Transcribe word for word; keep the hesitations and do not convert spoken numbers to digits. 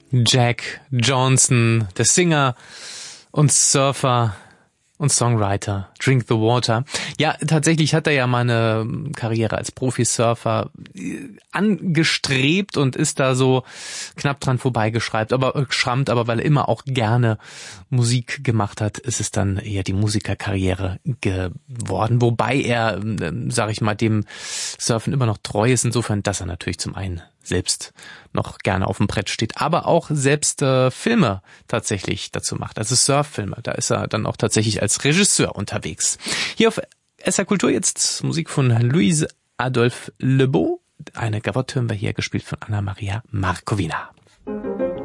Jack Johnson, der Singer und Surfer und Songwriter, Drink the Water. Ja, tatsächlich hat er ja mal eine Karriere als Profisurfer angestrebt und ist da so knapp dran vorbeigeschrammt, aber schrammt, aber weil er immer auch gerne Musik gemacht hat, ist es dann eher die Musikerkarriere geworden, wobei er, sag ich mal, dem Surfen immer noch treu ist, insofern, dass er natürlich zum einen selbst noch gerne auf dem Brett steht, aber auch selbst äh, Filme tatsächlich dazu macht, also Surffilme, da ist er dann auch tatsächlich als Regisseur unterwegs. Hier auf S R Kultur jetzt Musik von Louise Adolphe Lebeau, eine Gavotte hören wir hier, gespielt von Anna Maria Markovina.